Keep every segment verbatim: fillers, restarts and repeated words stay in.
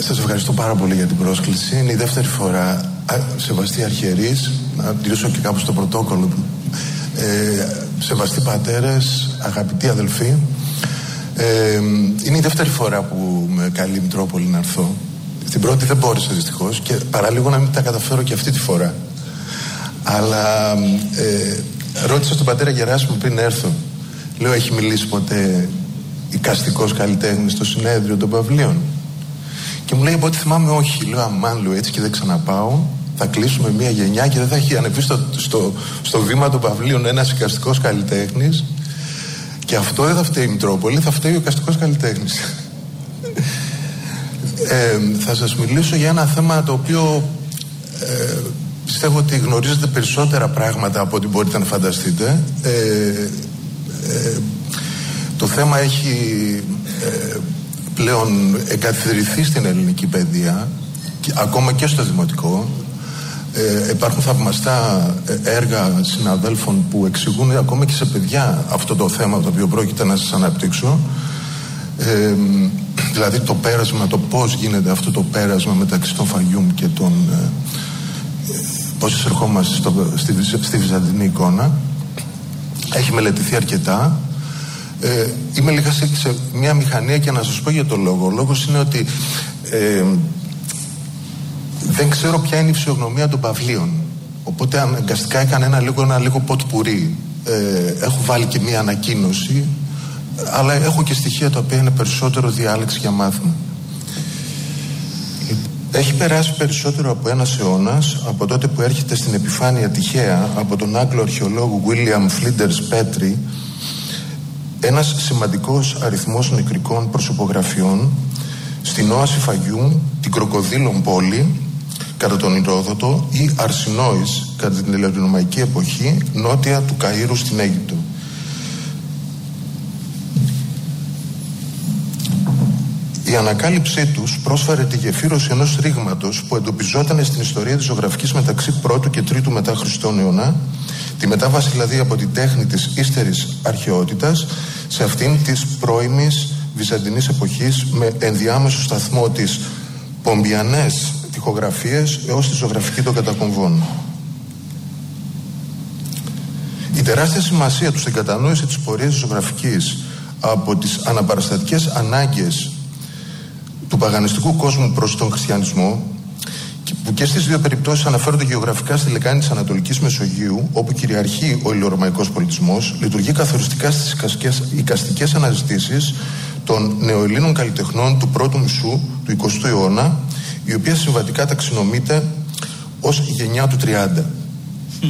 Σας ευχαριστώ πάρα πολύ για την πρόσκληση. Είναι η δεύτερη φορά. Σεβαστοί αρχιερείς, να τηρήσω και κάπου στο πρωτόκολλο. Ε, σεβαστοί πατέρες, αγαπητοί αδελφοί. Ε, είναι η δεύτερη φορά που με καλεί η Μητρόπολη να έρθω. Την πρώτη δεν μπόρεσα δυστυχώς και παραλίγο να μην τα καταφέρω και αυτή τη φορά. Αλλά ε, ρώτησα τον πατέρα Γεράσιμο πριν έρθω. Λέω, έχει μιλήσει ποτέ εικαστικός καλλιτέχνης στο συνέδριο των Παυλίων? Και μου λέει, από ό,τι θυμάμαι, όχι. Λέω, αμάν, λέω, έτσι και δεν ξαναπάω. Θα κλείσουμε μια γενιά και δεν θα έχει ανεβεί στο, στο, στο βήμα των Παυλίων ένας εικαστικός καλλιτέχνης. Και αυτό δεν θα φταίει η Μητρόπολη, θα φταίει ο εικαστικός καλλιτέχνης. ε, θα σας μιλήσω για ένα θέμα το οποίο ε, πιστεύω ότι γνωρίζετε περισσότερα πράγματα από ό,τι μπορείτε να φανταστείτε. Ε, ε, το θέμα έχει ε, πλέον εγκαθιδρυθεί στην ελληνική παιδεία, και, ακόμα και στο δημοτικό. Ε, υπάρχουν θαυμαστά έργα συναδέλφων που εξηγούν ακόμα και σε παιδιά αυτό το θέμα το οποίο πρόκειται να σας αναπτύξω. Ε, δηλαδή το πέρασμα, το πώς γίνεται αυτό το πέρασμα μεταξύ των Φαγιούμ και των ε, πώς εισερχόμαστε στο, στη, στη βυζαντινή εικόνα. Έχει μελετηθεί αρκετά. Ε, είμαι λίγα σε, σε μια μηχανία και να σας πω για το λόγο. Ο λόγος είναι ότι ε, δεν ξέρω ποια είναι η φυσιογνωμία των Παυλίων. Οπότε αναγκαστικά έκανα ένα λίγο, ένα λίγο ποτπουρί. Ε, έχω βάλει και μια ανακοίνωση, αλλά έχω και στοιχεία τα οποία είναι περισσότερο διάλεξη για μάθημα. Έχει περάσει περισσότερο από ένας αιώνας από τότε που έρχεται στην επιφάνεια τυχαία από τον Άγγλο αρχαιολόγο William Flinders Petrie ένας σημαντικός αριθμός νεκρικών προσωπογραφιών στην όαση Φαγιούμ, την Κροκοδίλων πόλη κατά τον Ηρόδοτο ή Αρσινόης κατά την Ελληνομαϊκή εποχή νότια του Καΐρου στην Αίγυπτο. Η ανακάλυψή τους πρόσφερε τη γεφύρωση ενός ρήγματος που εντοπιζόταν στην ιστορία της ζωγραφικής μεταξύ πρώτου και τρίτου μετά Χριστόν αιώνα, τη μετάβαση δηλαδή από την τέχνη της ύστερης αρχαιότητας σε αυτήν της πρώιμης βυζαντινής εποχής, με ενδιάμεσο σταθμό της πομπιανές τοιχογραφίες έως τη ζωγραφική των κατακομβών. Η τεράστια σημασία του στην κατανόηση της πορείας της ζωγραφικής από τις αναπαραστατικές ανάγκες του παγανιστικού κόσμου προς τον χριστιανισμό, που και στις δύο περιπτώσεις αναφέρονται γεωγραφικά στη λεκάνη της Ανατολικής Μεσογείου, όπου κυριαρχεί ο ελληνορωμαϊκός πολιτισμός, λειτουργεί καθοριστικά στις εικαστικές αναζητήσεις των νεοελλήνων καλλιτεχνών του πρώτου μισού του εικοστού αιώνα, η οποία συμβατικά ταξινομείται ως η γενιά του τριάντα. Mm.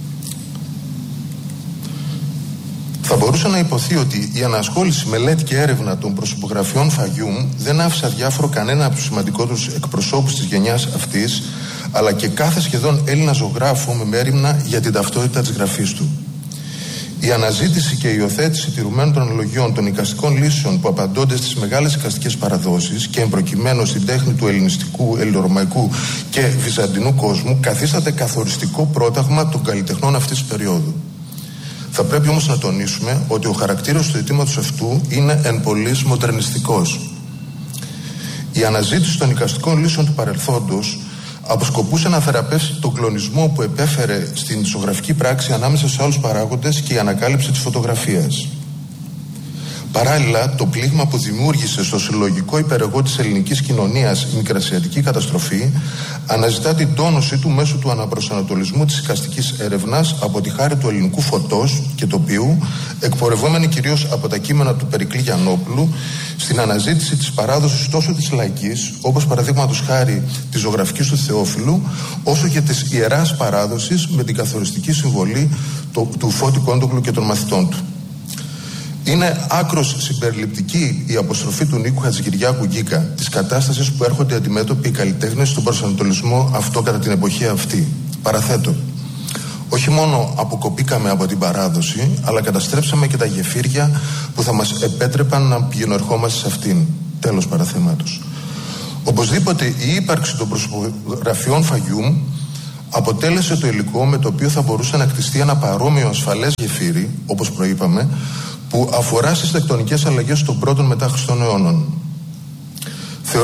Θα μπορούσε να υποθεί ότι η ανασχόληση, μελέτη και έρευνα των προσωπογραφιών Φαγιούμ δεν άφησε αδιάφορο κανένα από τους σημαντικότερους εκπροσώπους της γενιάς αυτής, αλλά και κάθε σχεδόν Έλληνα ζωγράφο με μέριμνα για την ταυτότητα της γραφής του. Η αναζήτηση και η υιοθέτηση τηρουμένων των αναλογιών των εικαστικών λύσεων που απαντώνται στις μεγάλες εικαστικές παραδόσεις και εμπροκειμένου στην τέχνη του ελληνιστικού, ελληνορωμαϊκού και βυζαντινού κόσμου καθίσταται καθοριστικό πρόταγμα των καλλιτεχνών αυτής της περίοδου. Θα πρέπει όμως να τονίσουμε ότι ο χαρακτήρας του αιτήματος αυτού είναι εν πολλοίς μοντερνιστικός. Η αναζήτηση των εικαστικών λύσεων του παρελθόντος αποσκοπούσε να θεραπεύσει τον κλονισμό που επέφερε στην ζωγραφική πράξη ανάμεσα σε άλλους παράγοντες και η ανακάλυψη της φωτογραφίας. Παράλληλα, το πλήγμα που δημιούργησε στο συλλογικό υπερεγώ της ελληνικής κοινωνίας η μικρασιατική καταστροφή αναζητά την τόνωση του μέσω του αναπροσανατολισμού της εικαστικής έρευνας από τη χάρη του ελληνικού φωτός και τοπίου, εκπορευόμενη κυρίως από τα κείμενα του Περικλή Γιαννόπουλου, στην αναζήτηση της παράδοσης τόσο της λαϊκής, όπως παραδείγματος χάρη της ζωγραφικής του Θεόφιλου, όσο και της ιεράς παράδοσης με την καθοριστική συμβολή του, του Φώτη Κόντογλου και των μαθητών του. Είναι άκρος συμπεριληπτική η αποστροφή του Νίκου Χατζηγυριάκου Γκίκα της κατάστασης που έρχονται αντιμέτωποι οι καλλιτέχνες στον προσανατολισμό αυτό κατά την εποχή αυτή. Παραθέτω. Όχι μόνο αποκοπήκαμε από την παράδοση, αλλά καταστρέψαμε και τα γεφύρια που θα μας επέτρεπαν να πηγαινοερχόμαστε σε αυτήν. Τέλος παραθέματος. Οπωσδήποτε η ύπαρξη των προσωπογραφιών Φαγιούμ αποτέλεσε το υλικό με το οποίο θα μπορούσε να κτιστεί ένα παρόμοιο ασφαλές γεφύρι, όπως προείπαμε, που αφορά στις τεκτονικές αλλαγές των πρώτων μετά Χριστών αιώνων. Θεωρώ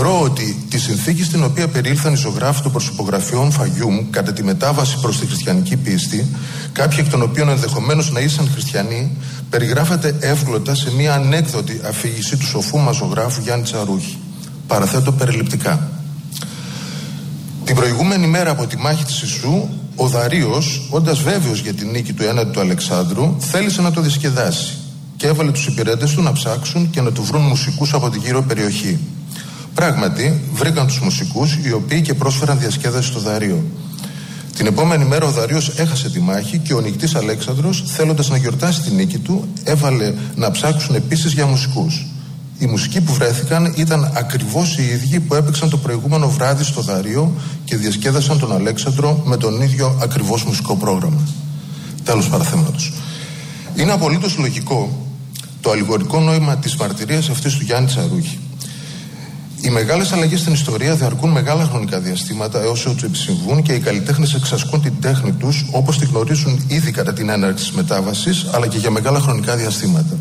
Θεωρώ ότι τη συνθήκη στην οποία περιήλθαν οι ζωγράφοι των προσωπογραφιών Φαγιούμ κατά τη μετάβαση προς τη χριστιανική πίστη, κάποιοι εκ των οποίων ενδεχομένως να ήσαν χριστιανοί, περιγράφεται εύγλωτα σε μια ανέκδοτη αφήγηση του σοφού μας ζωγράφου Γιάννη Τσαρούχη. Παραθέτω περιληπτικά. Την προηγούμενη μέρα από τη μάχη της Ιησού, ο Δαρείος, όντας βέβαιος για την νίκη του έναντι του Αλεξάνδρου, θέλησε να το διασκεδάσει και έβαλε τους υπηρέτες του να ψάξουν και να του βρουν μουσικούς από τη γύρω περιοχή. Πράγματι, βρήκαν τους μουσικούς, οι οποίοι και πρόσφεραν διασκέδαση στο Δαρείο. Την επόμενη μέρα ο Δαρείος έχασε τη μάχη και ο νικητής Αλέξανδρος, θέλοντας να γιορτάσει τη νίκη του, έβαλε να ψάξουν επίσης για μουσικούς. Οι μουσικοί που βρέθηκαν ήταν ακριβώς οι ίδιοι που έπαιξαν το προηγούμενο βράδυ στο Δαρείο και διασκέδασαν τον Αλέξανδρο με τον ίδιο ακριβώς μουσικό πρόγραμμα. Τέλος παραθέματος. Είναι απολύτως λογικό το αλληγορικό νόημα της μαρτυρίας αυτής του Γιάννη Τσαρούχη. Οι μεγάλες αλλαγές στην ιστορία διαρκούν μεγάλα χρονικά διαστήματα έως ότου επισυμβούν και οι καλλιτέχνες εξασκούν την τέχνη τους όπως τη γνωρίζουν ήδη κατά την έναρξη της μετάβασης, αλλά και για μεγάλα χρονικά διαστήματα.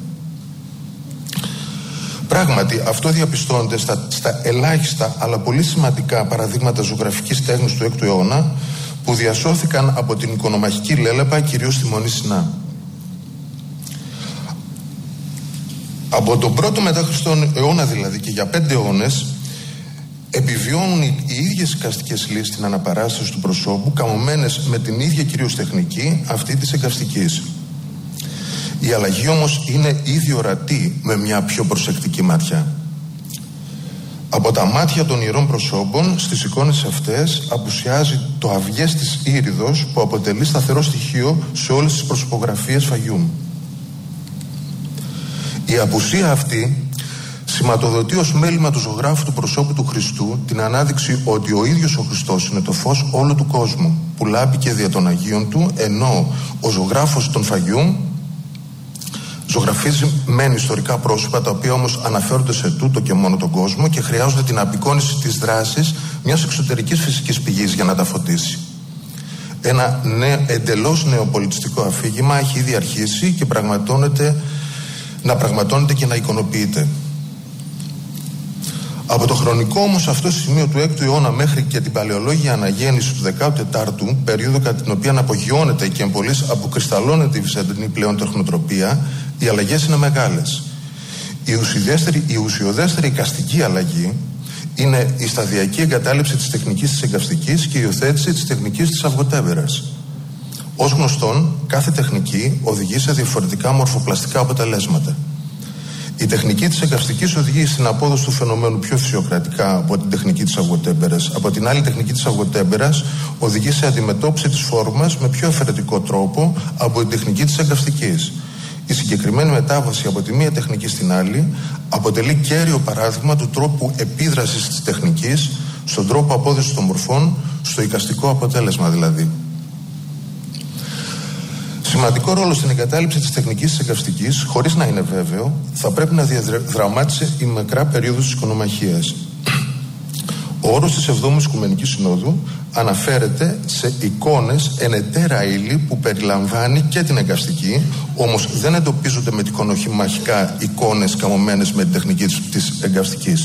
Πράγματι, αυτό διαπιστώνεται στα, στα ελάχιστα αλλά πολύ σημαντικά παραδείγματα ζωγραφικής τέχνης του έκτου αιώνα που διασώθηκαν από την οικονομαχική λέλεπα, κυρίως στη Μονή Σινά. Από τον πρώτο μετά Χριστόν αιώνα δηλαδή και για πέντε αιώνες επιβιώνουν οι, οι ίδιες εικαστικές λύσεις στην αναπαράσταση του προσώπου, καμωμένες με την ίδια κυρίως τεχνική αυτή της εικαστικής. Η αλλαγή όμως είναι ήδη ορατή με μια πιο προσεκτική ματιά. Από τα μάτια των ιερών προσώπων στις εικόνες αυτές απουσιάζει το αυγές της ήριδος που αποτελεί σταθερό στοιχείο σε όλες τις προσωπογραφίες Φαγιούμ. Η απουσία αυτή σηματοδοτεί ως μέλημα του ζωγράφου του προσώπου του Χριστού την ανάδειξη ότι ο ίδιος ο Χριστός είναι το φως όλου του κόσμου που λάμπηκε δια των Αγίων του, ενώ ο ζωγράφος των Φαγιούμ ζωγραφίζει μεν ιστορικά πρόσωπα τα οποία όμως αναφέρονται σε τούτο και μόνο τον κόσμο και χρειάζονται την απεικόνιση της δράσης μιας εξωτερικής φυσικής πηγής για να τα φωτίσει. Ένα νέο, εντελώς νεοπολιτιστικό αφήγημα έχει ήδη αρχίσει και πραγματώνεται να πραγματώνεται και να εικονοποιείται. Από το χρονικό όμως αυτό σημείο του έκτου αιώνα μέχρι και την παλαιολόγια αναγέννηση του δεκάτου τετάρτου, περίοδο κατά την οποία απογειώνεται και εμπολής αποκρισταλώνεται η βυζαντινή πλέον τεχνοτροπία, οι αλλαγές είναι μεγάλες. Η ουσιοδέστερη, η ουσιοδέστερη εικαστική αλλαγή είναι η σταδιακή εγκατάλειψη της τεχνικής της εγκαυστικής και η υιοθέτηση της τεχνικής της αυγοτέμπερας. Ως γνωστόν, κάθε τεχνική οδηγεί σε διαφορετικά μορφοπλαστικά αποτελέσματα. Η τεχνική της εγκαυστικής οδηγεί στην απόδοση του φαινομένου πιο φυσιοκρατικά από την τεχνική της αυγοτέμπερας. Από την άλλη, τεχνική της αυγοτέμπερας οδηγεί σε αντιμετώπιση της φόρμας με πιο αφαιρετικό τρόπο από την τεχνική της εγκαυστικής. Η συγκεκριμένη μετάβαση από τη μία τεχνική στην άλλη αποτελεί κέριο παράδειγμα του τρόπου επίδρασης της τεχνικής στον τρόπο απόδοσης των μορφών, στο εικαστικό αποτέλεσμα δηλαδή. Σημαντικό ρόλο στην εγκατάλειψη της τεχνικής της εγκαυστικής, χωρίς να είναι βέβαιο, θα πρέπει να διαδραμάτισε η μακρά περίοδος της οικονομαχίας. Ο όρος της εβδόμης Οικουμενικής Συνόδου αναφέρεται σε εικόνες εν ετέρα ύλη που περιλαμβάνει και την εγκαυστική, όμως δεν εντοπίζονται με εικονοχημαχικά εικόνες καμωμένες με την τεχνική της εγκαυστικής.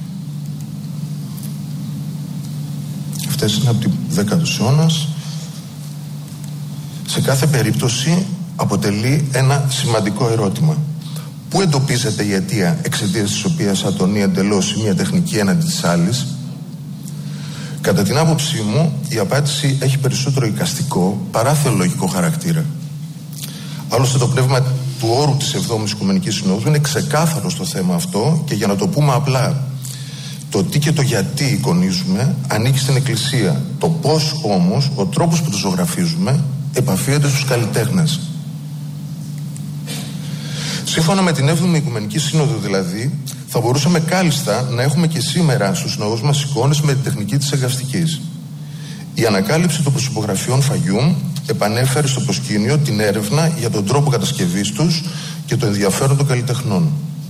Αυτές είναι από την δέκατου αιώνα. Σε κάθε περίπτωση αποτελεί ένα σημαντικό ερώτημα. Πού εντοπίζεται η αιτία εξαιτίας της οποίας ατονεί εντελώς η μία τεχνική έναντι της άλλης? Κατά την άποψή μου, η απάντηση έχει περισσότερο εικαστικό παρά θεολογικό χαρακτήρα. Άλλωστε, το πνεύμα του όρου της εβδόμης Οικουμενικής Συνόδου είναι ξεκάθαρο στο θέμα αυτό και για να το πούμε απλά, το τι και το γιατί εικονίζουμε ανήκει στην Εκκλησία. Το πώς όμως, ο τρόπος που το ζωγραφίζουμε, επαφίεται στους καλλιτέχνες. Σύμφωνα με την έβδομη Οικουμενική Σύνοδο δηλαδή, θα μπορούσαμε κάλλιστα να έχουμε και σήμερα στους ναούς μας εικόνες με την τεχνική της εγκαυστικής. Η ανακάλυψη των προσωπογραφιών Φαγιούμ επανέφερε στο προσκήνιο την έρευνα για τον τρόπο κατασκευής τους και το ενδιαφέρον των καλλιτεχνών.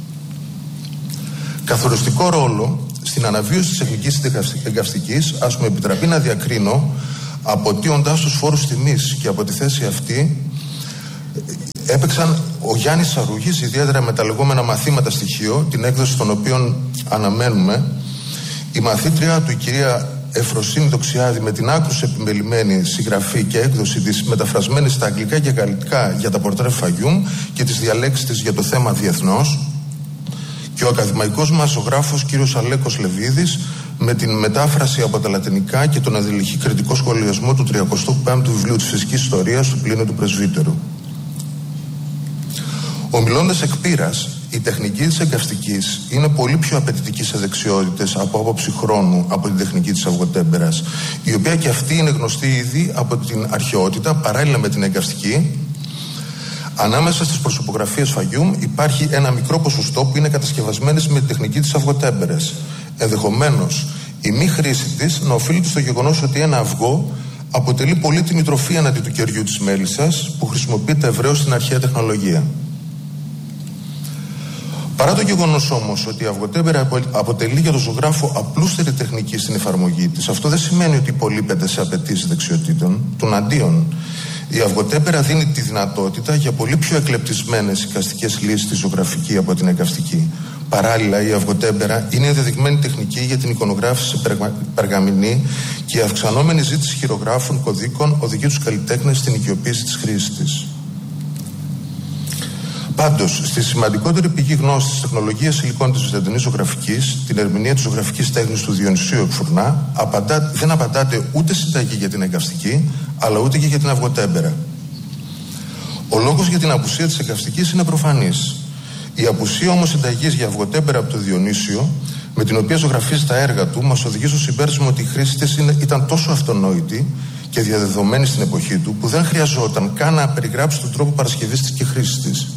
Καθοριστικό ρόλο στην αναβίωση της τεχνικής εγκαυστικής ας μου επιτραπεί να διακρίνω αποτείοντάς τους φόρους τιμής και από τη θέση αυτή έπαιξαν ο Γιάννης Τσαρούχης, ιδιαίτερα με τα λεγόμενα μαθήματα στοιχείο, την έκδοση των οποίων αναμένουμε, Η μαθήτριά του, η κυρία Εφροσύνη Δοξιάδη, με την άκρως επιμελημένη συγγραφή και έκδοση της μεταφρασμένη στα αγγλικά και γαλλικά για τα πορτρέ Φαγιούμ και τις διαλέξεις της για το θέμα διεθνώς, και ο ακαδημαϊκός μας ζωγράφος κύριος Αλέκος Λεβίδης με την μετάφραση από τα λατινικά και τον αδελφή κριτικό σχολιασμό του τριακοστού πέμπτου βιβλίου της φυσικής ιστορίας του Πλίνου του Πρεσβύτερου. Ομιλώντας εκ πείρας, η τεχνική της εγκαυστικής είναι πολύ πιο απαιτητική σε δεξιότητες από άποψη χρόνου από την τεχνική της αυγοτέμπερας, η οποία και αυτή είναι γνωστή ήδη από την αρχαιότητα. Παράλληλα με την εγκαυστική, ανάμεσα στις προσωπογραφίες Φαγιούμ υπάρχει ένα μικρό ποσοστό που είναι κατασκευασμένες με την τεχνική της αυγοτέμπερας. Ενδεχομένως η μη χρήση της να οφείλεται στο γεγονός ότι ένα αυγό αποτελεί πολύτιμη τροφή αντί του κεριού της μέλισσας που χρησιμοποιείται ευρέως στην αρχαία τεχνολογία. Παρά το γεγονός όμως ότι η αυγοτέμπερα αποτελεί για τον ζωγράφο απλούστερη τεχνική στην εφαρμογή της, αυτό δεν σημαίνει ότι υπολείπεται σε απαιτήσεις δεξιοτήτων. Των αντίον, η αυγοτέμπερα δίνει τη δυνατότητα για πολύ πιο εκλεπτισμένες εικαστικές λύσεις στη ζωγραφική από την εγκαυστική. Παράλληλα, η αυγοτέμπερα είναι ενδεδειγμένη τεχνική για την εικονογράφηση σε περγαμηνή και η αυξανόμενη ζήτηση χειρογράφων κωδίκων οδηγεί τους καλλιτέχνες στην οικειοποίηση της χρήσης της. Πάντως, στη σημαντικότερη πηγή γνώσης της τεχνολογίας υλικών της βυζαντινής ζωγραφικής, την ερμηνεία της ζωγραφικής τέχνης του Διονυσίου Εκφουρνά, απαντά, δεν απαντάται ούτε συνταγή για την εγκαυστική, αλλά ούτε και για την αυγοτέμπερα. Ο λόγος για την απουσία της εγκαυστικής είναι προφανής. Η απουσία όμως συνταγής για αυγοτέμπερα από το Διονύσιο, με την οποία ζωγραφίζει τα έργα του, μας οδηγεί στο συμπέρασμα ότι η χρήση της ήταν τόσο αυτονόητη και διαδεδομένη στην εποχή του, που δεν χρειαζόταν καν να περιγράψει τον τρόπο παρασκευής της και χρήσης της.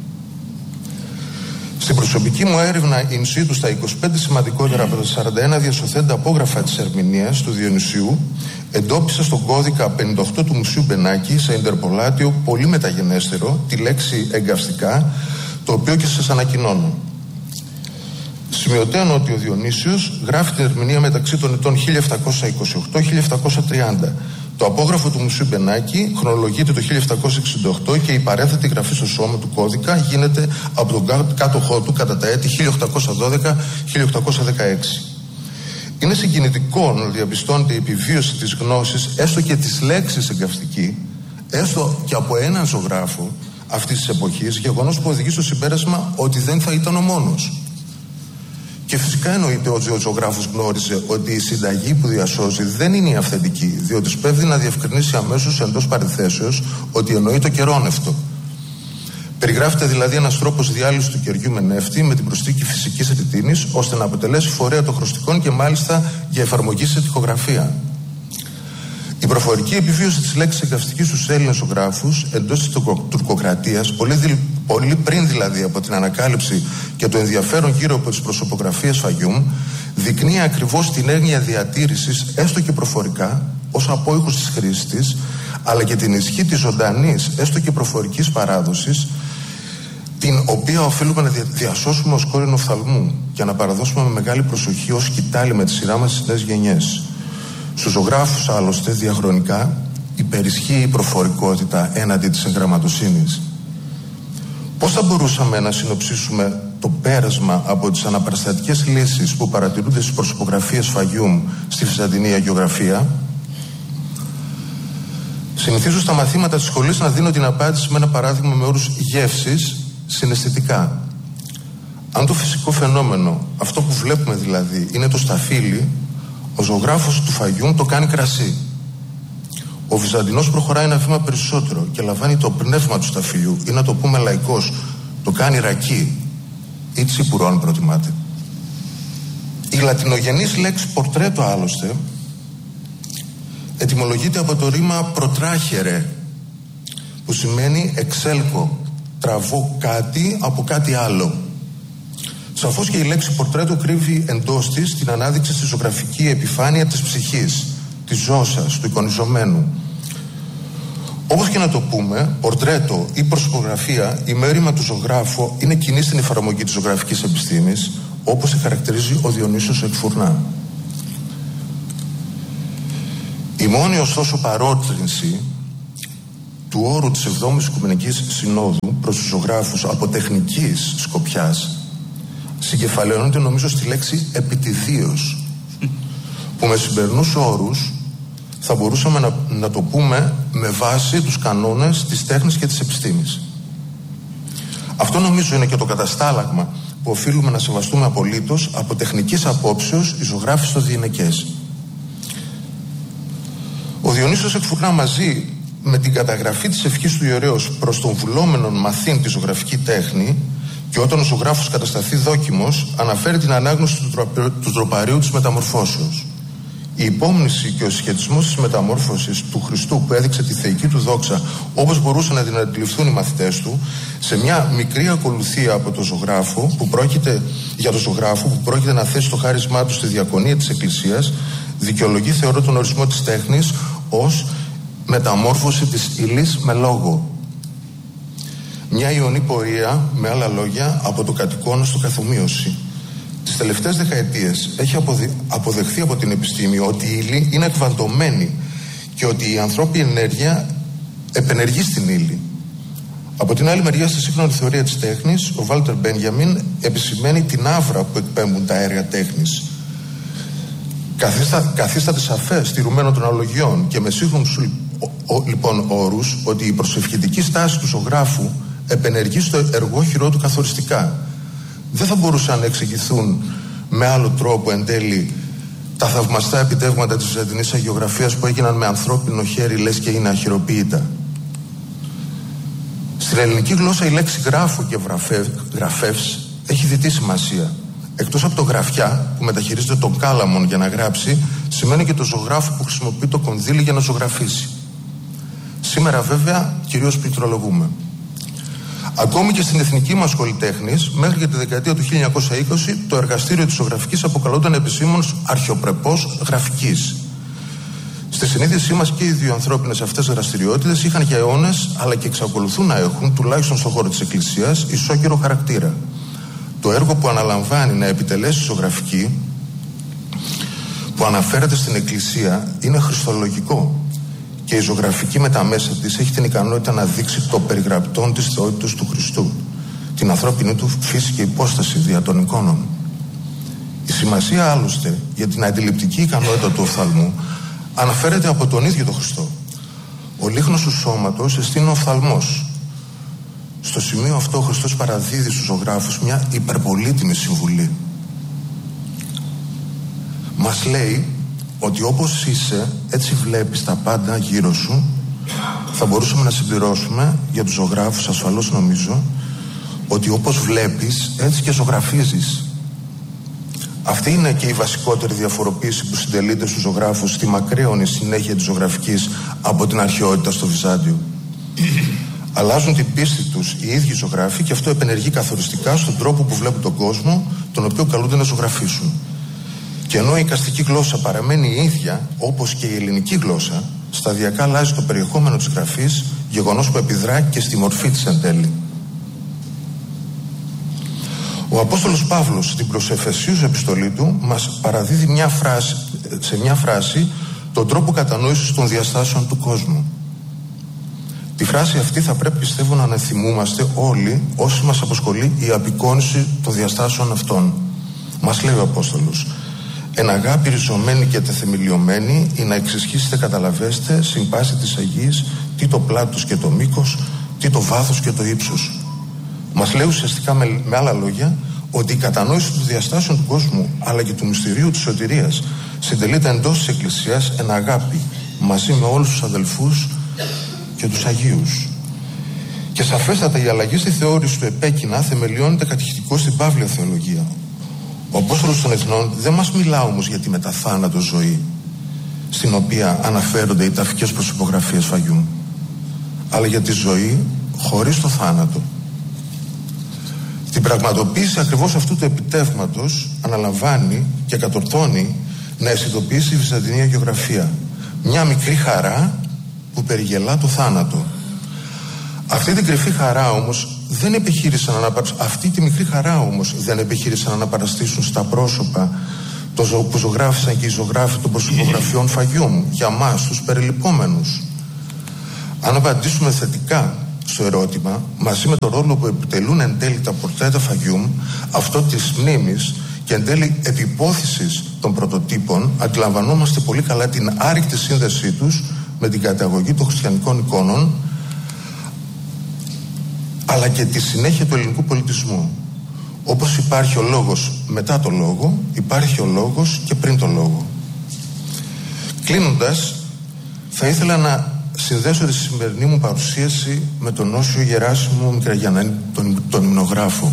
Στην προσωπική μου έρευνα in situ στα είκοσι πέντε σημαντικότερα από τα σαράντα ένα διασωθέντα απόγραφα της ερμηνείας του Διονυσίου, εντόπισα στον κώδικα πενήντα οκτώ του Μουσείου Μπενάκη σε εντερπολάτιο πολύ μεταγενέστερο τη λέξη εγκαυστικά, το οποίο και σας ανακοινώνω. Σημειωτέων ότι ο Διονύσιος γράφει την ερμηνεία μεταξύ των ετών χίλια επτακόσια είκοσι οκτώ και χίλια επτακόσια τριάντα. Το απόγραφο του Μουσείου Μπενάκη χρονολογείται το χίλια επτακόσια εξήντα οκτώ και η παρέθετη γραφή στο σώμα του κώδικα γίνεται από τον κάτοχό του κατά τα έτη χίλια οκτακόσια δώδεκα με χίλια οκτακόσια δεκαέξι. Είναι συγκινητικό να διαπιστώνεται η επιβίωση της γνώσης, έστω και της λέξης εγκαυστική, έστω και από έναν ζωγράφο αυτής της εποχής, γεγονός που οδηγεί στο συμπέρασμα ότι δεν θα ήταν ο μόνος. Και φυσικά εννοείται ότι ο ζωγράφος γνώριζε ότι η συνταγή που διασώζει δεν είναι η αυθεντική, διότι σπέβδει να διευκρινίσει αμέσως εντός παρενθέσεως ότι εννοεί το κερόνευτο. Περιγράφεται δηλαδή ένας τρόπος διάλυσης του κεριού με νεύτη με την προσθήκη φυσικής ρητίνης, ώστε να αποτελέσει φορέα των χρωστικών και μάλιστα για εφαρμογή σε τοιχογραφία. Η προφορική επιβίωση της λέξης εγκαυστικής στους Έλληνες ζωγράφους εντός της τουρκοκρατίας, πολύ, δι... πολύ πριν δηλαδή από την ανακάλυψη και το ενδιαφέρον γύρω από τις προσωπογραφίες Φαγιούμ, δεικνύει ακριβώς την έννοια διατήρησης, έστω και προφορικά, ως απόϊχος της χρήσης της, αλλά και την ισχύ της ζωντανής, έστω και προφορικής παράδοσης, την οποία οφείλουμε να διασώσουμε ως κόρηνο οφθαλμού και να παραδώσουμε με μεγάλη προσοχή ως σκητάλη με τη σειρά μας στις νέες γενιές. Στους ζωγράφους άλλωστε διαχρονικά υπερισχύει η προφορικότητα έναντι της εγγραμματοσύνης. Πώς θα μπορούσαμε να συνοψίσουμε το πέρασμα από τις αναπαραστατικές λύσεις που παρατηρούνται στις προσωπογραφίες Φαγιούμ στη Βυζαντινή αγιογραφία? Συνηθίζω στα μαθήματα της σχολής να δίνω την απάντηση με ένα παράδειγμα με όρους γεύσης συναισθητικά. Αν το φυσικό φαινόμενο, αυτό που βλέπουμε δηλαδή, είναι το σταφύλι, ο ζωγράφος του Φαγιούμ το κάνει κρασί. Ο Βυζαντινός προχωράει ένα βήμα περισσότερο και λαμβάνει το πνεύμα του σταφυλιού, ή να το πούμε λαϊκώς, το κάνει ρακί ή τσίπουρο αν προτιμάτε. Η λατινογενής λέξη πορτρέτο άλλωστε ετυμολογείται από το ρήμα προτράχερε, που σημαίνει εξέλκω, τραβώ κάτι από κάτι άλλο. Σαφώς και η λέξη πορτρέτο κρύβει εντός της την ανάδειξη στη ζωγραφική επιφάνεια της ψυχής, της ζώσας, του εικονιζομένου. Όπως και να το πούμε, πορτρέτο ή προσωπογραφία, η μέρημα του ζωγράφου είναι κοινή στην εφαρμογή της ζωγραφικής επιστήμης, όπως τη χαρακτηρίζει ο Διονύσιος Εκφουρνά. Η μόνη ωστόσο παρότρινση του όρου της εβδόμης Οικουμενικής Συνόδου προς τους ζωγράφους από τεχνικής σκοπιάς συγκεφαλαιώνεται νομίζω στη λέξη επιτιδίως. που με σημερινούς όρους θα μπορούσαμε να, να το πούμε με βάση τους κανόνες της τέχνης και της επιστήμης. Αυτό νομίζω είναι και το καταστάλαγμα που οφείλουμε να σεβαστούμε απολύτως από τεχνικής απόψεως οι ζωγράφοι στο διηνεκές. Ο Διονύσιος εκφουρνά μαζί με την καταγραφή της ευχής του ιερέως προς τον βουλόμενον μαθήν τη ζωγραφική τέχνη, και όταν ο ζωγράφος κατασταθεί δόκιμος, αναφέρει την ανάγνωση του, τροπα, του τροπαρίου της μεταμορφώσεως. Η υπόμνηση και ο συσχετισμός της μεταμόρφωσης του Χριστού που έδειξε τη θεϊκή του δόξα όπως μπορούσαν να την αντιληφθούν οι μαθητές του, σε μια μικρή ακολουθία από το ζωγράφο που πρόκειται, για τον ζωγράφο που πρόκειται να θέσει το χάρισμά του στη διακονία της Εκκλησίας, δικαιολογεί, θεωρώ, τον ορισμό της τέχνης ως μεταμόρφωση της ύλης με λόγο. Μια ιονή πορεία, με άλλα λόγια, από το κατοικώνα στο καθομοίωση. Τις τελευταίες δεκαετίες έχει αποδεχθεί από την επιστήμη ότι η ύλη είναι εκβαλτωμένη και ότι η ανθρώπινη ενέργεια επενεργεί στην ύλη. Από την άλλη μεριά, στη σύγχρονη θεωρία της τέχνης, ο Βάλτερ Μπένιαμιν επισημαίνει την άβρα που εκπέμπουν τα έργα τέχνης. Καθίστα, καθίσταται σαφές, στηρουμένο των αναλογιών και με σύγχρονους λοιπόν όρους, ότι η προσευχητική στάση του ζωγράφου επενεργεί στο εργόχειρό του καθοριστικά. Δεν θα μπορούσαν να εξηγηθούν με άλλο τρόπο εν τέλει τα θαυμαστά επιτεύγματα της βυζαντινής αγιογραφίας που έγιναν με ανθρώπινο χέρι, λες και είναι αχειροποίητα. Στην ελληνική γλώσσα η λέξη γράφο και βραφεύ, γραφεύς έχει διτή σημασία. Εκτός από το γραφιά που μεταχειρίζεται τον κάλαμον για να γράψει, σημαίνει και το ζωγράφο που χρησιμοποιεί το κονδύλι για να ζωγραφίσει. Σήμερα βέβαια κυρίως πληκτρολογούμε. Ακόμη και στην εθνική μας σχολή τέχνης, μέχρι και τη δεκαετία του χίλια εννιακόσια είκοσι, το εργαστήριο της ζωγραφικής αποκαλούνταν επισήμως αρχαιοπρεπώς γραφικής. Στη συνείδησή μας και οι δύο ανθρώπινες αυτές δραστηριότητες είχαν για αιώνες, αλλά και εξακολουθούν να έχουν, τουλάχιστον στον χώρο της Εκκλησίας, ισόκαιρο χαρακτήρα. Το έργο που αναλαμβάνει να επιτελέσει ζωγραφική, που αναφέρεται στην Εκκλησία, είναι χριστολογικό. Και η ζωγραφική με τα μέσα της έχει την ικανότητα να δείξει το περιγραπτόν της θεότητας του Χριστού, την ανθρώπινη του φύση και υπόσταση δια των εικόνων. Η σημασία άλλωστε για την αντιληπτική ικανότητα του οφθαλμού αναφέρεται από τον ίδιο τον Χριστό. Ο λίχνος του σώματος εστίν ο οφθαλμός. Στο σημείο αυτό ο Χριστός παραδίδει στους ζωγράφους μια υπερπολίτιμη συμβουλή. Μας λέει ότι όπως είσαι, έτσι βλέπεις τα πάντα γύρω σου. Θα μπορούσαμε να συμπληρώσουμε για τους ζωγράφους, ασφαλώς νομίζω, ότι όπως βλέπεις, έτσι και ζωγραφίζεις. Αυτή είναι και η βασικότερη διαφοροποίηση που συντελείται στους ζωγράφους στη μακραίωνη συνέχεια της ζωγραφικής από την αρχαιότητα στο Βυζάντιο. Αλλάζουν την πίστη τους οι ίδιοι ζωγράφοι και αυτό επενεργεί καθοριστικά στον τρόπο που βλέπουν τον κόσμο, τον οποίο καλούνται να ζωγραφίσουν. Και ενώ η εικαστική γλώσσα παραμένει η ίδια, όπως και η ελληνική γλώσσα, σταδιακά αλλάζει το περιεχόμενο της γραφής, γεγονός που επιδρά και στη μορφή της εν τέλει. Ο Απόστολος Παύλος στην προς Εφεσίους επιστολή του μας παραδίδει μια φράση, σε μια φράση τον τρόπο κατανόησης των διαστάσεων του κόσμου. Τη φράση αυτή θα πρέπει, πιστεύω, να αναθυμούμαστε όλοι όσοι μας απασχολεί η απεικόνηση των διαστάσεων αυτών. Μας λέει ο Απόστολος: «Εν αγάπη ριζωμένη και τεθεμελιωμένη, ή να εξισχύσετε καταλαβέστε συν πάση της Αγίας, τι το πλάτος και το μήκος, τι το βάθος και το ύψος». Μας λέει ουσιαστικά με, με άλλα λόγια ότι η κατανόηση των διαστάσεων του κόσμου αλλά και του μυστηρίου της σωτηρίας συντελείται εντός της Εκκλησίας εν αγάπη, μαζί με όλους τους αδελφούς και τους Αγίους. Και σαφέστατα η αλλαγή στη θεώρηση του επέκεινα θεμελιώνεται κατηχητικό στην Παύλια θεολογία. Ο Απόστολος των Εθνών δεν μας μιλά όμως για τη μεταθάνατο ζωή, στην οποία αναφέρονται οι ταφικές προσωπογραφίες Φαγιούμ, αλλά για τη ζωή χωρίς το θάνατο. Την πραγματοποίηση ακριβώς αυτού του επιτεύγματος αναλαμβάνει και κατορθώνει να αισθητοποιήσει η Βυζαντινή αγιογραφία. Μια μικρή χαρά που περιγελά το θάνατο. Αυτή την κρυφή χαρά όμως δεν επιχείρησαν να αναπαραστήσουν, αυτή τη μικρή χαρά όμως δεν επιχείρησαν να αναπαραστήσουν στα πρόσωπα το ζω, που ζωγράφησαν και οι ζωγράφοι των προσωπογραφιών Φαγιούμ για μας τους περιλυπόμενους. Αν απαντήσουμε θετικά στο ερώτημα, μαζί με το ρόλο που επιτελούν εν τέλει τα πορτρέτα Φαγιούμ, αυτό της μνήμης και εν τέλει επιπόθεσης των πρωτοτύπων αντιλαμβανόμαστε πολύ καλά την άρρηκτη σύνδεσή τους με την καταγωγή των χριστιανικών εικόνων, αλλά και τη συνέχεια του ελληνικού πολιτισμού. Όπως υπάρχει ο λόγος μετά το λόγο, υπάρχει ο λόγος και πριν το λόγο. Κλείνοντας, θα ήθελα να συνδέσω τη σημερινή μου παρουσίαση με τον Όσιο Γεράσιμο Μικραγιαννάκη, τον, τον υμνογράφο.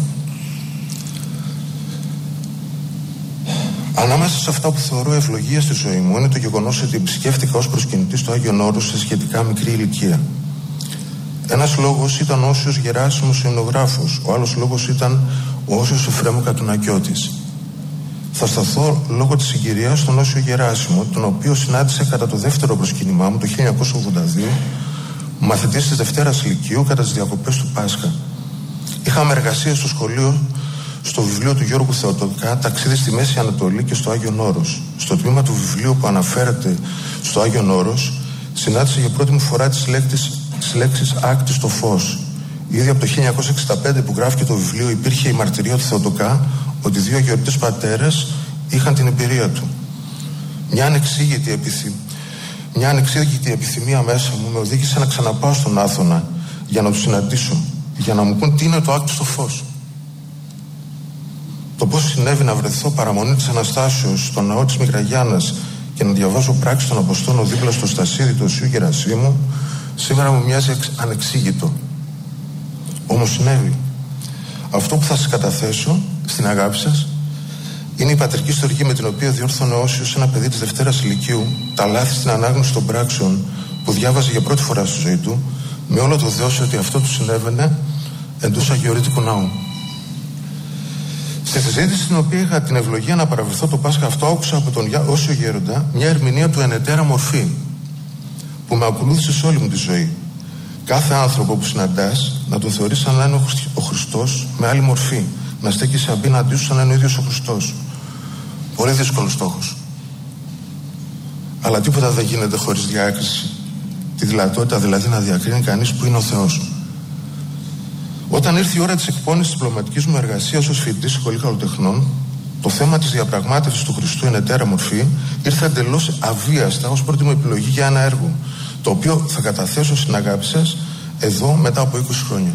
Ανάμεσα σε αυτά που θεωρώ ευλογία στη ζωή μου είναι το γεγονός ότι επισκέφτηκα ως προσκυνητής στο Άγιον Όρος σε σχετικά μικρή ηλικία. Ένας λόγος ήταν ο Όσιος Γεράσιμος ο υμνογράφος, ο άλλος λόγος ήταν ο Όσιος Εφραίμου Κατουνακιώτης. Θα σταθώ λόγω της συγκυρίας στον Όσιο Γεράσιμο, τον οποίο συνάντησα κατά το δεύτερο προσκύνημά μου το χίλια εννιακόσια ογδόντα δύο, μαθητής της Δευτέρας Λυκείου κατά τις διακοπές του Πάσχα. Είχαμε εργασία στο σχολείο στο βιβλίο του Γιώργου Θεοτοκά «Ταξίδι στη Μέση Ανατολή και στο Άγιον Όρος». Στο τμήμα του βιβλίου που αναφέρεται στο Άγιον Όρος, συνάντησα για πρώτη μου φορά τις λέξεις, τις λέξεις «άκτη στο φως». Ήδη από το χίλια εννιακόσια εξήντα πέντε που γράφηκε το βιβλίο υπήρχε η μαρτυρία του Θεοτοκά ότι δύο γεωργητές πατέρες είχαν την εμπειρία του. Μια ανεξήγητη, επιθυμ... Μια ανεξήγητη επιθυμία μέσα μου με οδήγησε να ξαναπάω στον Άθωνα για να τους συναντήσω, για να μου πούν τι είναι το άκτη στο φως. Το πώς συνέβη να βρεθώ παραμονή της Αναστάσεως στο ναό της Μικραγιάννας και να διαβάζω πράξεις των Αποστόλων δίπλα στο στασίδι του Οσίου Γερασίμου, σήμερα μου μοιάζει ανεξήγητο. Όμως συνέβη. Αυτό που θα σας καταθέσω στην αγάπη σας είναι η πατρική στοργή με την οποία διόρθωνε ο Όσιος, ένα παιδί της Δευτέρας Λυκείου, τα λάθη στην ανάγνωση των πράξεων που διάβαζε για πρώτη φορά στη ζωή του, με όλο το δέος ότι αυτό του συνέβαινε εντός Αγιορείτικου Ναού. Στη συζήτηση στην οποία είχα την ευλογία να παραβρεθώ το Πάσχα αυτό, άκουσα από τον Όσιο Γέροντα μια ερμηνεία του ενετέρα μορφή που με ακολούθησε σε όλη μου τη ζωή. Κάθε άνθρωπο που συναντάς να τον θεωρείς σαν να είναι ο Χριστός με άλλη μορφή, να στέκεις απέναντί σου σαν να είναι ο ίδιος ο Χριστός. Πολύ δύσκολος στόχος. Αλλά τίποτα δεν γίνεται χωρίς διάκριση. Τη δυνατότητα δηλαδή να διακρίνει κανείς που είναι ο Θεός. Όταν ήρθε η ώρα της εκπώνησης της διπλωματικής μου εργασίας ως φοιτητής Σχολή Καλλιτεχνών, το θέμα της διαπραγμάτευσης του Χριστού εν ετέρα μορφή ήρθε εντελώς αβίαστα ως πρώτη μου επιλογή για ένα έργο, το οποίο θα καταθέσω στην αγάπη σας εδώ μετά από είκοσι χρόνια.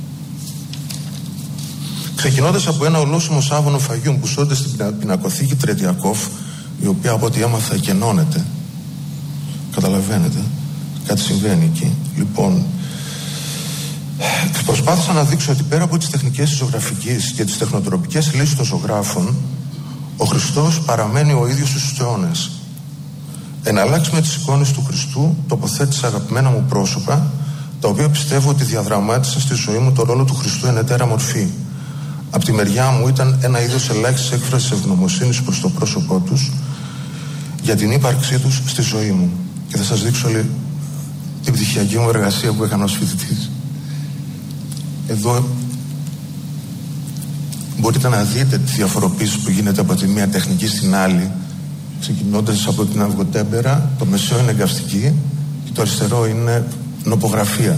Ξεκινώντας από ένα ολόσωμο σάβωνο φαγιούμ που σώνται στην πινακοθήκη Τρετιακόφ, η οποία από ό,τι έμαθα εκενώνεται. Καταλαβαίνετε, κάτι συμβαίνει εκεί. Λοιπόν, προσπάθησα να δείξω ότι πέρα από τις τεχνικές της ζωγραφικής και τις τεχνοτροπικές λύσεις των ζωγράφων, ο Χριστός παραμένει ο ίδιος στους αιώνες. Εναλλάξ με τις εικόνες του Χριστού τοποθέτησα αγαπημένα μου πρόσωπα, τα οποία πιστεύω ότι διαδραμάτισαν στη ζωή μου το ρόλο του Χριστού εν ετέρα μορφή. Από τη μεριά μου ήταν ένα είδος ελάχιστης έκφρασης ευγνωμοσύνης προς το πρόσωπό τους για την ύπαρξή τους στη ζωή μου. Και θα σας δείξω λίγο την πτυχιακή μου εργασία που έκανα ως φοιτητής. Εδώ μπορείτε να δείτε τη διαφοροποίηση που γίνεται από τη μία τεχνική στην άλλη, ξεκινώντας από την αυγοτέμπερα. Το μεσαίο είναι εγκαυστική και το αριστερό είναι νοπογραφία.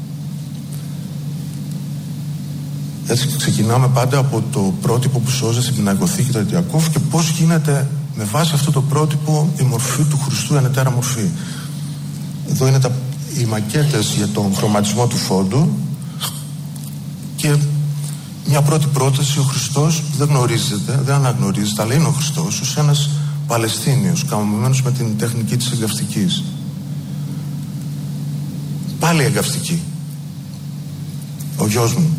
Έτσι ξεκινάμε πάντα από το πρότυπο που σώζεται στην πινακοθήκη Τρετιακόφ και πώς γίνεται με βάση αυτό το πρότυπο η μορφή του Χριστού εν ετέρα μορφή. Εδώ είναι τα, οι μακέτες για τον χρωματισμό του φόντου και μια πρώτη πρόταση. Ο Χριστός δεν γνωρίζεται, δεν αναγνωρίζεται, αλλά είναι ο Χριστός ως ένας Παλαιστίνιος καμωμένος με την τεχνική της εγκαυστικής. Πάλι εγκαυστική. Ο γιος μου.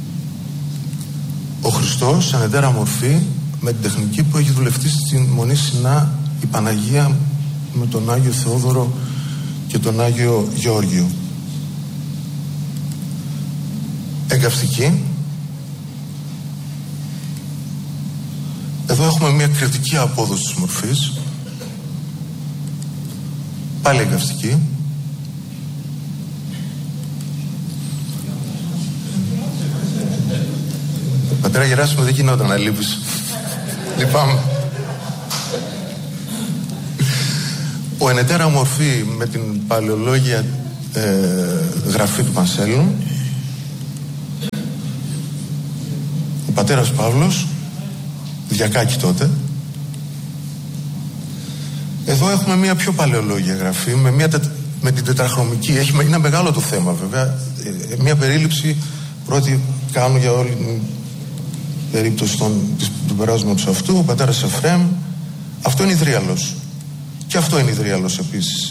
Ο Χριστός εν ετέρα μορφή με την τεχνική που έχει δουλευτεί στην Μονή Σινά η Παναγία με τον Άγιο Θεόδωρο και τον Άγιο Γεώργιο. Εγκαυστική. Εδώ έχουμε μια κριτική απόδοση της μορφής. Πάλι εγκαυστική. Πατέρα Γεράσιμο, δεν γινόταν να λείπεις. Λυπάμαι. Ο εν ετέρα μορφή με την παλαιολόγια ε, γραφή του Μανσέλου. Ο πατέρας Παύλος, Διακάκη τότε, Εδώ έχουμε μια πιο παλαιολόγια γραφή με, μια, με την τετραχρωμική. Έχει, είναι μεγάλο το θέμα βέβαια. Ε, μια περίληψη πρώτη κάνω για όλη την περίπτωση των, του περάσματος αυτού. Ο πατέρας Εφραίμ. Αυτό είναι Ιδρύαλος. Και αυτό είναι Ιδρύαλος επίσης.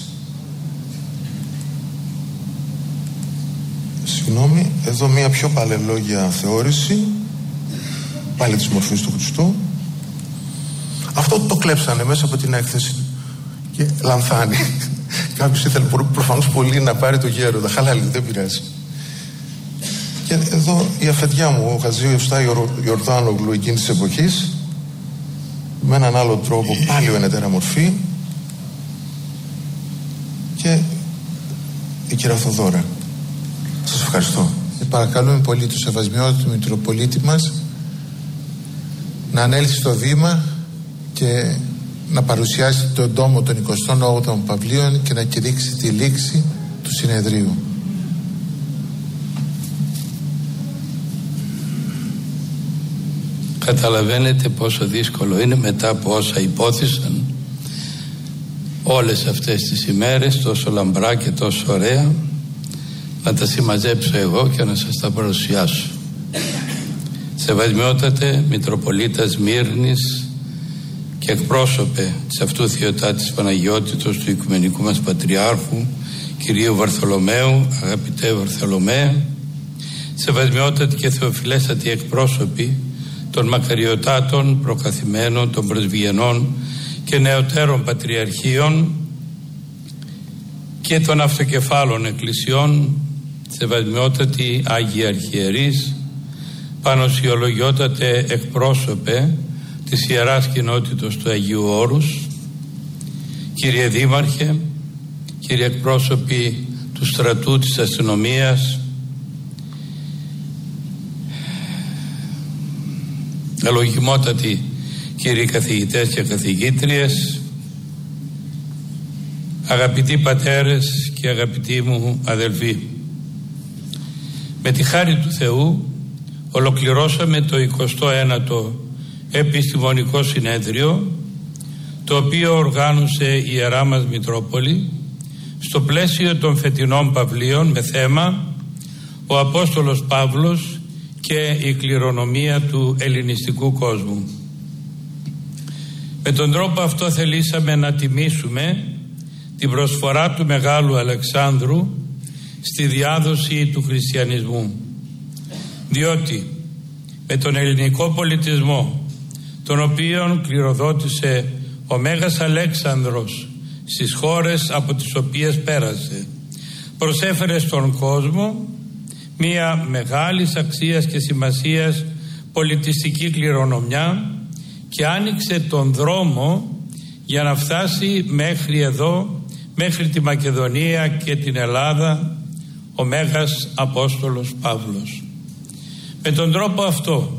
Συγγνώμη, εδώ μια πιο παλαιολόγια θεώρηση πάλι της μορφής του Χριστού. Αυτό το κλέψανε μέσα από την έκθεση και λανθάνει. Κάποιος ήθελε προφανώς πολύ να πάρει το γέροντα. Χαλάλι, δεν πειράζει. Και εδώ η αφεντιά μου, ο Χατζη Ευστάθη Ιορδάνογλου εκείνης της εποχής, με έναν άλλο τρόπο πάλι ο ενετέρα μορφή, και η κυρία Θοδώρα. Σας ευχαριστώ. Ε, παρακαλούμε πολύ του Σεβασμιότατο Μητροπολίτη μας να ανέλθει στο βήμα και να παρουσιάσει τον τόμο των εικοστών όγδοων Παυλίων και να κηρύξει τη λήξη του συνεδρίου. Καταλαβαίνετε πόσο δύσκολο είναι μετά από όσα υπόθησαν όλες αυτές τις ημέρες, τόσο λαμπρά και τόσο ωραία, να τα συμμαζέψω εγώ και να σας τα παρουσιάσω. Σεβασμιότατε Μητροπολίτας Σμύρνης και εκπρόσωπε της αυτού Θεοτάτης Παναγιώτητος του Οικουμενικού μας Πατριάρχου κυρίου Βαρθολομαίου, αγαπητέ Βαρθολομαίε, σεβασμιότατοι και θεοφιλέστατοι εκπρόσωποι των μακαριωτάτων προκαθημένων, των προσβυγενών και νεωτέρων πατριαρχείων και των αυτοκεφάλων εκκλησιών, σεβασμιότατοι Άγιοι Αρχιερείς, πανοσιολογιότατε εκπρόσωπε της Ιεράς Κοινότητος του Αγίου Όρους, κύριε Δήμαρχε, κύριε εκπρόσωποι του στρατού, της αστυνομίας, αλογιμότατοι κύριοι καθηγητές και καθηγήτριες, αγαπητοί πατέρες και αγαπητοί μου αδελφοί, με τη χάρη του Θεού ολοκληρώσαμε το εικοστό ένατο επιστημονικό συνέδριο, το οποίο οργάνωσε η Ιερά μας Μητρόπολη στο πλαίσιο των φετινών Παυλίων με θέμα ο Απόστολος Παύλος και η κληρονομία του ελληνιστικού κόσμου. Με τον τρόπο αυτό θελήσαμε να τιμήσουμε την προσφορά του Μεγάλου Αλεξάνδρου στη διάδοση του χριστιανισμού, διότι με τον ελληνικό πολιτισμό, τον οποίον κληροδότησε ο Μέγας Αλέξανδρος στις χώρες από τις οποίες πέρασε, προσέφερε στον κόσμο μία μεγάλης αξίας και σημασίας πολιτιστική κληρονομιά και άνοιξε τον δρόμο για να φτάσει μέχρι εδώ, μέχρι τη Μακεδονία και την Ελλάδα, ο Μέγας Απόστολος Παύλος. Με τον τρόπο αυτό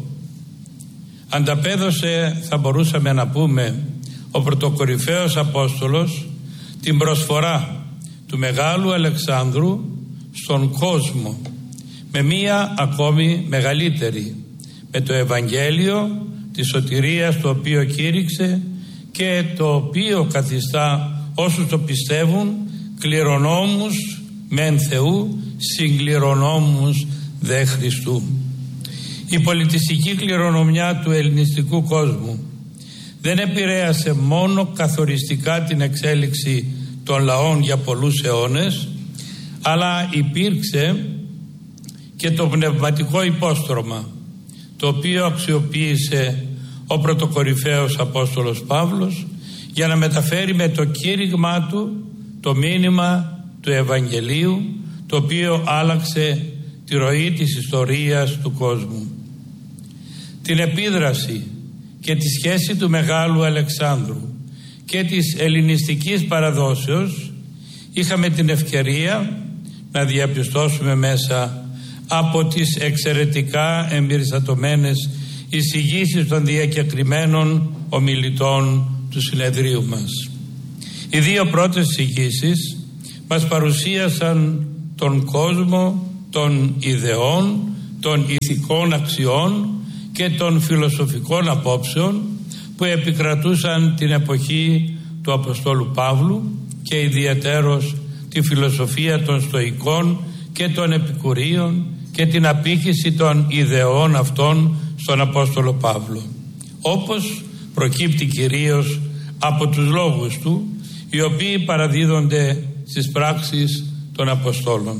ανταπέδωσε, θα μπορούσαμε να πούμε, ο πρωτοκορυφαίος Απόστολος την προσφορά του Μεγάλου Αλεξάνδρου στον κόσμο, με μία ακόμη μεγαλύτερη, με το Ευαγγέλιο της σωτηρίας, το οποίο κήρυξε και το οποίο καθιστά όσους το πιστεύουν κληρονόμους μεν Θεού, συγκληρονόμους δε Χριστού. Η πολιτιστική κληρονομιά του ελληνιστικού κόσμου δεν επηρέασε μόνο καθοριστικά την εξέλιξη των λαών για πολλούς αιώνες, αλλά υπήρξε και το πνευματικό υπόστρωμα, το οποίο αξιοποίησε ο πρωτοκορυφαίος Απόστολος Παύλος για να μεταφέρει με το κήρυγμά του το μήνυμα του Ευαγγελίου, το οποίο άλλαξε τη ροή της ιστορίας του κόσμου. Την επίδραση και τη σχέση του Μεγάλου Αλεξάνδρου και της ελληνιστικής παραδόσεως είχαμε την ευκαιρία να διαπιστώσουμε μέσα από τις εξαιρετικά εμπεριστατωμένες εισηγήσεις των διακεκριμένων ομιλητών του συνεδρίου μας. Οι δύο πρώτες εισηγήσεις μας παρουσίασαν τον κόσμο των ιδεών, των ηθικών αξιών και των φιλοσοφικών απόψεων που επικρατούσαν την εποχή του Αποστόλου Παύλου και ιδιαιτέρως τη φιλοσοφία των Στοικών και των Επικουρίων και την απήχηση των ιδεών αυτών στον Απόστολο Παύλο, όπως προκύπτει κυρίως από τους λόγους του, οι οποίοι παραδίδονται στις πράξεις των Αποστόλων.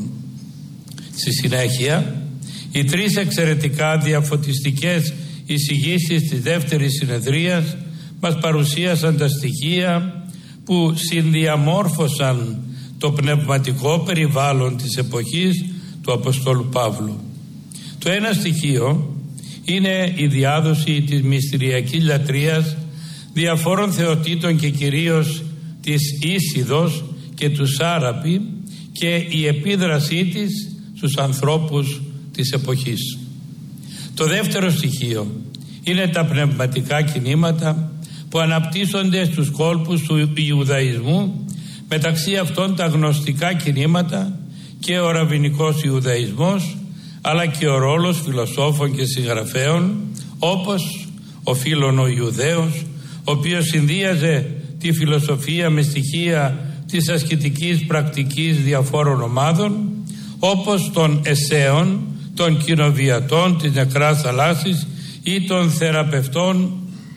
Στη συνέχεια, οι τρεις εξαιρετικά διαφωτιστικές εισηγήσεις της δεύτερης συνεδρίας μας παρουσίασαν τα στοιχεία που συνδιαμόρφωσαν το πνευματικό περιβάλλον της εποχής του Αποστόλου Παύλου. Το ένα στοιχείο είναι η διάδοση της μυστηριακής λατρείας διαφόρων θεοτήτων και κυρίως της Ίσιδος και του Σάραπη και η επίδρασή της στους ανθρώπους της εποχής. Το δεύτερο στοιχείο είναι τα πνευματικά κινήματα που αναπτύσσονται στους κόλπους του Ιουδαϊσμού, μεταξύ αυτών τα γνωστικά κινήματα και ο ραβινικός Ιουδαϊσμός, αλλά και ο ρόλος φιλοσόφων και συγγραφέων όπως ο Φίλων ο Ιουδαίος, ο οποίος συνδύαζε τη φιλοσοφία με στοιχεία της ασκητικής πρακτικής διαφόρων ομάδων, όπως των Εσέων, των κοινοβιατών της Νεκράς Θαλάσσης ή των θεραπευτών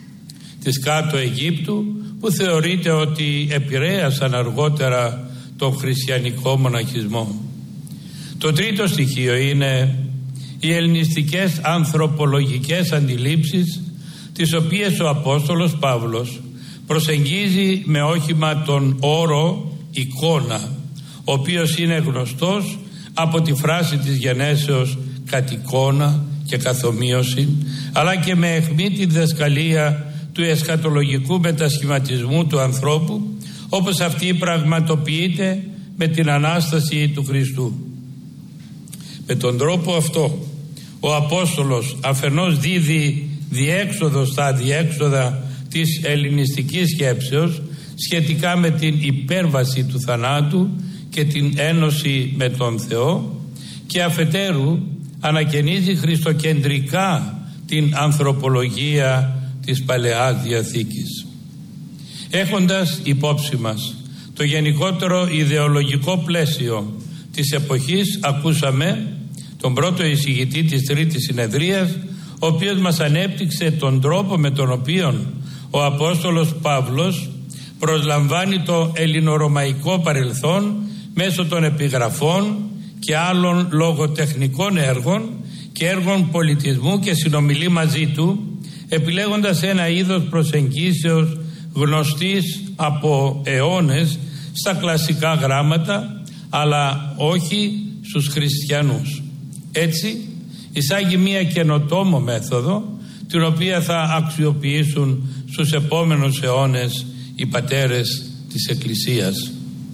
της Κάτω Αιγύπτου, που θεωρείται ότι επηρέασαν αργότερα τον χριστιανικό μοναχισμό. Το τρίτο στοιχείο είναι οι ελληνιστικές ανθρωπολογικές αντιλήψεις, τις οποίες ο Απόστολος Παύλος προσεγγίζει με όχημα τον όρο εικόνα, ο οποίος είναι γνωστός από τη φράση της γενέσεως κατ' εικόνα και καθομοίωση, αλλά και με αιχμή τη διδασκαλία του εσχατολογικού μετασχηματισμού του ανθρώπου, όπως αυτή πραγματοποιείται με την Ανάσταση του Χριστού. Με τον τρόπο αυτό ο Απόστολος αφενός δίδει διέξοδο στα αδιέξοδα της ελληνιστικής σκέψεως σχετικά με την υπέρβαση του θανάτου και την ένωση με τον Θεό, και αφετέρου ανακαινίζει χριστοκεντρικά την ανθρωπολογία της Παλαιάς Διαθήκης. Έχοντας υπόψη μας το γενικότερο ιδεολογικό πλαίσιο της εποχής, ακούσαμε τον πρώτο εισηγητή της Τρίτης Συνεδρίας, ο οποίος μας ανέπτυξε τον τρόπο με τον οποίο ο Απόστολος Παύλος προσλαμβάνει το ελληνορωμαϊκό παρελθόν μέσω των επιγραφών και άλλων λογοτεχνικών έργων και έργων πολιτισμού και συνομιλεί μαζί του, επιλέγοντας ένα είδος προσεγγίσεως γνωστής από αιώνες στα κλασικά γράμματα, αλλά όχι στους χριστιανούς. Έτσι εισάγει μία καινοτόμο μέθοδο, την οποία θα αξιοποιήσουν στους επόμενους αιώνες οι πατέρες της Εκκλησίας.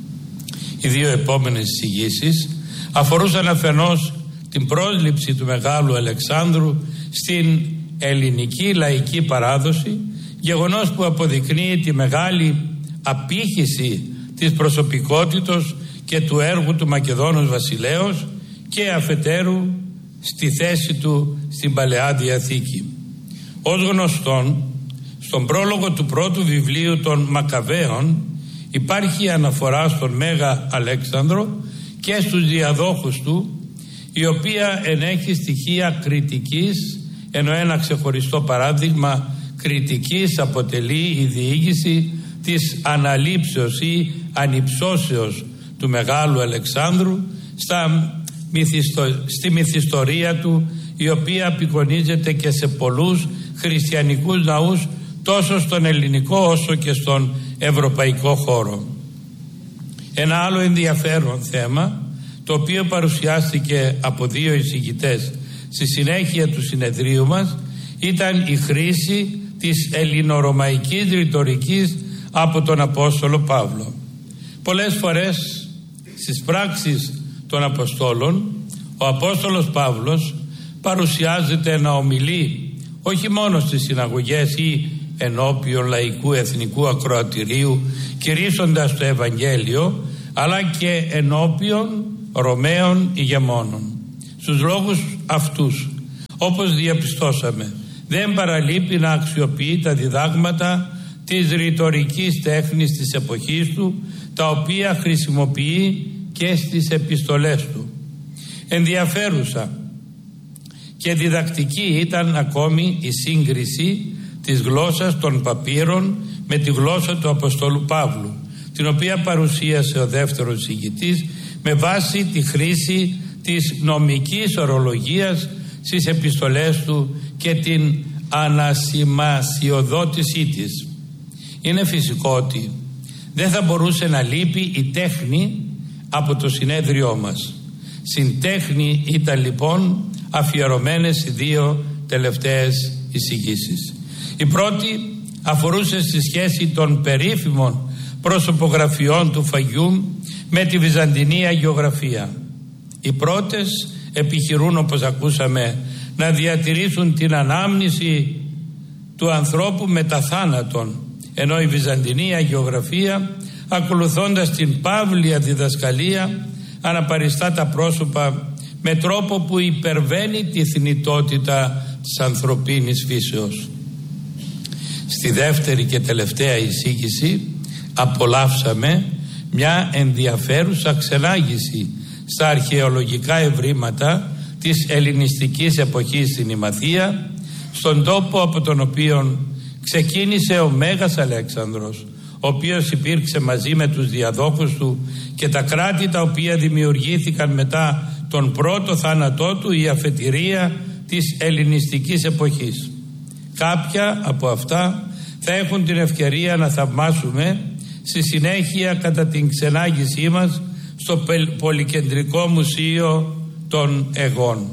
Οι δύο επόμενες εισηγήσεις αφορούσαν αφενός την πρόσληψη του Μεγάλου Αλεξάνδρου στην ελληνική λαϊκή παράδοση, γεγονός που αποδεικνύει τη μεγάλη απήχηση της προσωπικότητος και του έργου του Μακεδόνος βασιλέως, και αφετέρου στη θέση του στην Παλαιά Διαθήκη. Ως γνωστόν, στον πρόλογο του πρώτου βιβλίου των Μακαβαίων υπάρχει αναφορά στον Μέγα Αλέξανδρο και στους διαδόχους του, η οποία ενέχει στοιχεία κριτικής, ενώ ένα ξεχωριστό παράδειγμα κριτικής αποτελεί η διήγηση της αναλήψεως ή ανυψώσεως του Μεγάλου Αλεξάνδρου στα μυθιστο... στη μυθιστορία του, η οποία απεικονίζεται και σε πολλούς χριστιανικούς ναούς, τόσο στον ελληνικό όσο και στον ευρωπαϊκό χώρο. Ένα άλλο ενδιαφέρον θέμα, το οποίο παρουσιάστηκε από δύο εισηγητές στη συνέχεια του συνεδρίου μας, ήταν η χρήση της ελληνορωμαϊκής ρητορικής από τον Απόστολο Παύλο. Πολλές φορές στις πράξεις των Αποστόλων ο Απόστολος Παύλος παρουσιάζεται να ομιλεί όχι μόνο στις συναγωγές ή ενώπιον λαϊκού εθνικού ακροατηρίου κηρύσσοντας το Ευαγγέλιο, αλλά και ενώπιον Ρωμαίων ηγεμόνων. Στους λόγους αυτούς, όπως διαπιστώσαμε, δεν παραλείπει να αξιοποιεί τα διδάγματα της ρητορικής τέχνης της εποχής του, τα οποία χρησιμοποιεί και στις επιστολές του. Ενδιαφέρουσα και διδακτική ήταν ακόμη η σύγκριση της γλώσσας των παπύρων με τη γλώσσα του Αποστόλου Παύλου, την οποία παρουσίασε ο δεύτερος εισηγητής με βάση τη χρήση της νομικής ορολογίας στις επιστολές του και την ανασημασιοδότησή της. Είναι φυσικό ότι δεν θα μπορούσε να λείπει η τέχνη από το συνέδριό μας. Στην τέχνη ήταν λοιπόν αφιερωμένες οι δύο τελευταίες εισηγήσεις. Η πρώτη αφορούσε στη σχέση των περίφημων προσωπογραφιών του Φαγιούμ με τη Βυζαντινή αγιογραφία. Οι πρώτες επιχειρούν, όπως ακούσαμε, να διατηρήσουν την ανάμνηση του ανθρώπου μετά θάνατον, ενώ η Βυζαντινή αγιογραφία, ακολουθώντας την παύλια διδασκαλία, αναπαριστά τα πρόσωπα με τρόπο που υπερβαίνει τη θνητότητα της ανθρωπίνης φύσεως. Στη δεύτερη και τελευταία εισήγηση απολαύσαμε μια ενδιαφέρουσα ξενάγηση στα αρχαιολογικά ευρήματα της ελληνιστικής εποχής στην Ημαθία, στον τόπο από τον οποίο ξεκίνησε ο Μέγας Αλέξανδρος, ο οποίος υπήρξε μαζί με τους διαδόχους του, και τα κράτη τα οποία δημιουργήθηκαν μετά τον πρώτο θάνατό του, η αφετηρία της ελληνιστικής εποχής. Κάποια από αυτά θα έχουν την ευκαιρία να θαυμάσουμε στη συνέχεια κατά την ξενάγησή μας στο Πολυκεντρικό Μουσείο των Αιγών.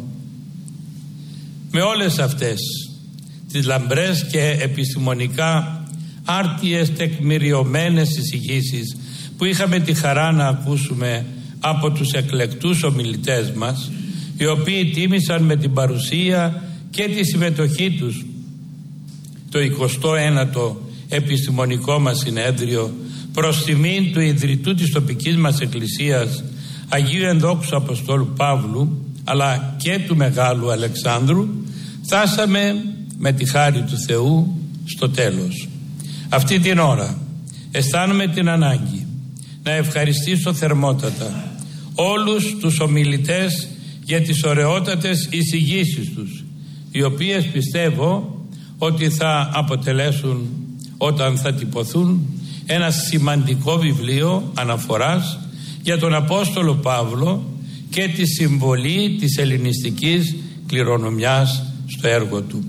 Με όλες αυτές τις λαμπρές και επιστημονικά άρτιες τεκμηριωμένες εισηγήσεις που είχαμε τη χαρά να ακούσουμε από τους εκλεκτούς ομιλητές μας, οι οποίοι τίμησαν με την παρουσία και τη συμμετοχή τους το εικοστό ένατο επιστημονικό μας συνέδριο προς τιμήν του ιδρυτού της τοπικής μας εκκλησίας, Αγίου Ενδόξου Αποστόλου Παύλου, αλλά και του Μεγάλου Αλεξάνδρου, φτάσαμε με τη χάρη του Θεού στο τέλος. Αυτή την ώρα αισθάνομαι την ανάγκη να ευχαριστήσω θερμότατα όλους τους ομιλητές για τις ωραιότατες εισηγήσεις τους, οι οποίες πιστεύω ότι θα αποτελέσουν, όταν θα τυπωθούν, ένα σημαντικό βιβλίο αναφοράς για τον Απόστολο Παύλο και τη συμβολή της ελληνιστικής κληρονομιάς στο έργο του.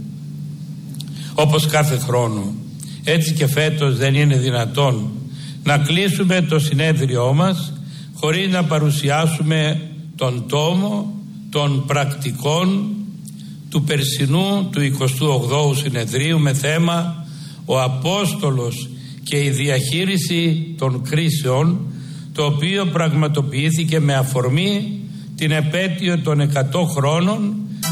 Όπως κάθε χρόνο, έτσι και φέτος δεν είναι δυνατόν να κλείσουμε το συνέδριό μας χωρίς να παρουσιάσουμε τον τόμο των πρακτικών του περσινού του εικοστού ογδόου συνεδρίου με θέμα «Ο Απόστολος και η διαχείριση των κρίσεων», το οποίο πραγματοποιήθηκε με αφορμή την επέτειο των εκατό χρόνων